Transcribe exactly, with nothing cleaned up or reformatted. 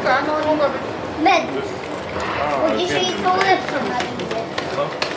Druga, no mogła być. Medus. A, Bo ale dzisiaj więcej. są lepsze na lidzie. No.